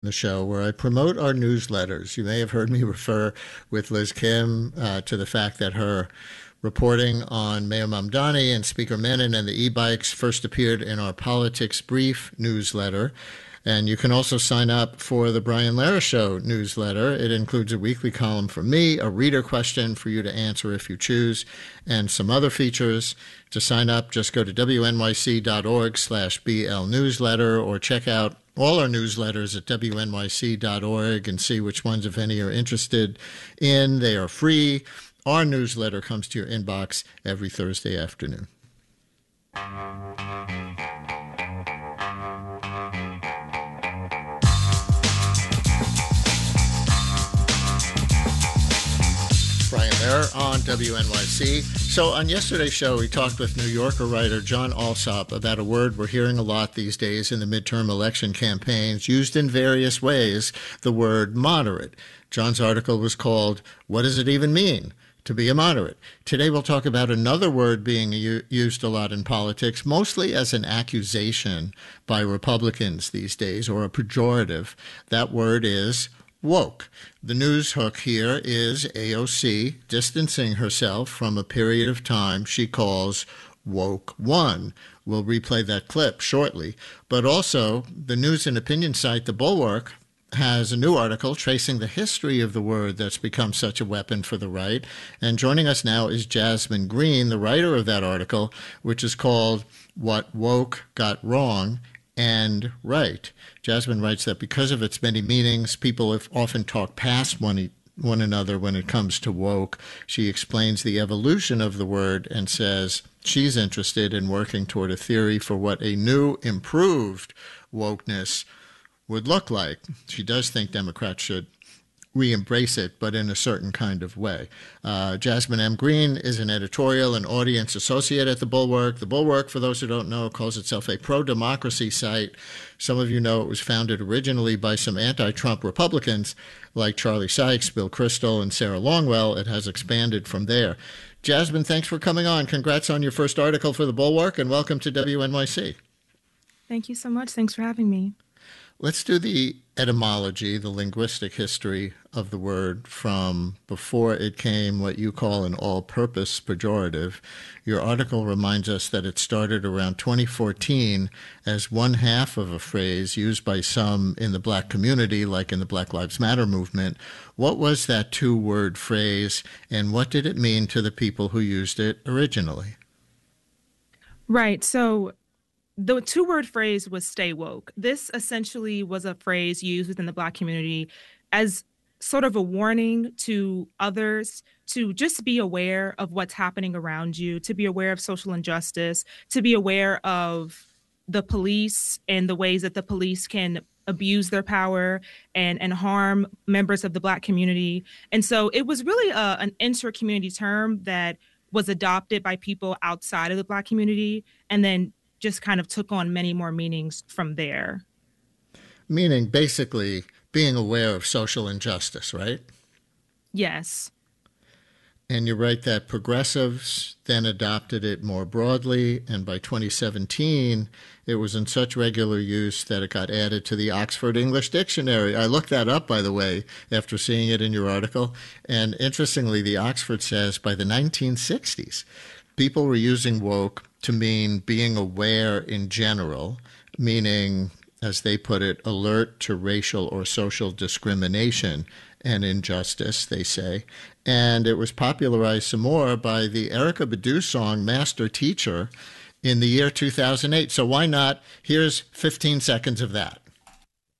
The show where I promote our newsletters. You may have heard me refer with Liz Kim to the fact that her reporting on Mayor Mamdani and Speaker Menon and the e-bikes first appeared in our Politics Brief newsletter. And you can also sign up for the Brian Lehrer Show newsletter. It includes a weekly column from me, a reader question for you to answer if you choose, and some other features. To sign up, just go to wnyc.org/BL newsletter or check out all our newsletters at wnyc.org and see which ones, if any, you're interested in. They are free. Our newsletter comes to your inbox every Thursday afternoon. Brian Lehrer on WNYC. So on yesterday's show, we talked with New Yorker writer Jon Alsop about a word we're hearing a lot these days in the midterm election campaigns, used in various ways, the word moderate. Jon's article was called, "What Does It Even Mean to Be a Moderate?" Today we'll talk about another word being used a lot in politics, mostly as an accusation by Republicans these days, or a pejorative. That word is woke. The news hook here is AOC distancing herself from a period of time she calls woke one. We'll replay that clip shortly. But also, the news and opinion site The Bulwark has a new article tracing the history of the word that's become such a weapon for the right. And joining us now is Jasmine Green, the writer of that article, which is called What Woke Got Wrong and Right. Jasmine writes that because of its many meanings, people have often talked past one another when it comes to woke. She explains the evolution of the word and says she's interested in working toward a theory for what a new, improved wokeness would look like. She does think Democrats should re-embrace it, but in a certain kind of way. Jasmine M. Green is an editorial and audience associate at The Bulwark. The Bulwark, for those who don't know, calls itself a pro-democracy site. Some of you know it was founded originally by some anti-Trump Republicans like Charlie Sykes, Bill Kristol, and Sarah Longwell. It has expanded from there. Jasmine, thanks for coming on. Congrats on your first article for The Bulwark, and welcome to WNYC. Thank you so much. Thanks for having me. Let's do the etymology, the linguistic history of the word from before it came what you call an all-purpose pejorative. Your article reminds us that it started around 2014 as one half of a phrase used by some in the black community, like in the Black Lives Matter movement. What was that two-word phrase, and what did it mean to the people who used it originally? Right. So the two-word phrase was stay woke. This essentially was a phrase used within the Black community as sort of a warning to others to just be aware of what's happening around you, to be aware of social injustice, to be aware of the police and the ways that the police can abuse their power and harm members of the Black community. And so it was really an inter-community term that was adopted by people outside of the Black community and then just kind of took on many more meanings from there. Meaning basically being aware of social injustice, right? Yes. And you write that progressives then adopted it more broadly, and by 2017, it was in such regular use that it got added to the Oxford English Dictionary. I looked that up, by the way, after seeing it in your article. And interestingly, the Oxford says by the 1960s, people were using woke to mean being aware in general, meaning, as they put it, alert to racial or social discrimination and injustice, they say. And it was popularized some more by the Erykah Badu song Master Teacher in the year 2008. So why not? Here's 15 seconds of that.